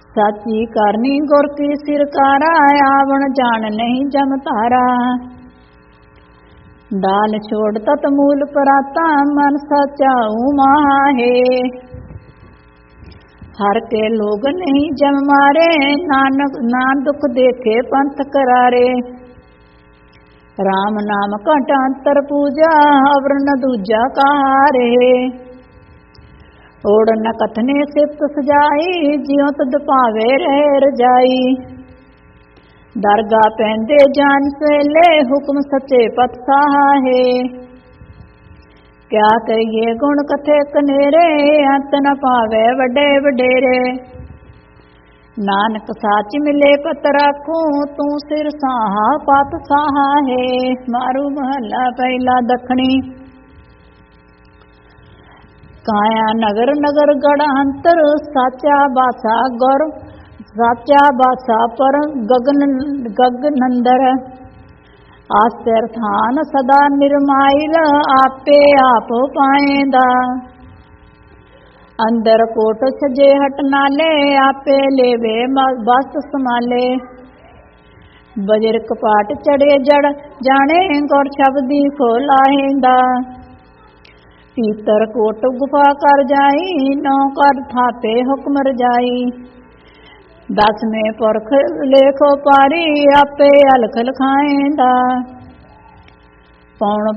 साची करनी गुर की सिरकारा, आवण जान नहीं जम तारा। डाल छोड़ तत मूल पराता, मन सचा माहे। हर के लोग नहीं जम मारे, नानक ना दुख देखे पंथ करारे। राम नाम कंटांतर पूजा, अवर न दूजा कहारे। ओढ़ न कथने सिफ्त सजाई, जियो तद पावे रहे रजाई। दरगाह पैंदे जान सवेले, हुक्म सचे पत साहे। क्या कहिए गुण कथे कनेरे, अंत न पावे वडे वडेरे। नानक साच मिले पत राखूं, तू सिर साहा पत साहा है। मारू महला पहला दखनी। काया नगर नगर गढ़ अंतर, साचा बासा गौर साचा बासा पर गगनंदर। आस्तर थान सदा निर्माइल, आपे आप पाएंदा। अंदर कोट सजे हट नाले, आपे लेवे बस संभाले। बजर कपाट चढ़े जड़ जाने, गौर शब्दी खोलाहेंदा। पीतर कोट गुफा कर जाई, नौ कर थापे हुक्म रजाई। 10वें पुरख लेखो पारी, आपे अलख लखाएंदा। पौन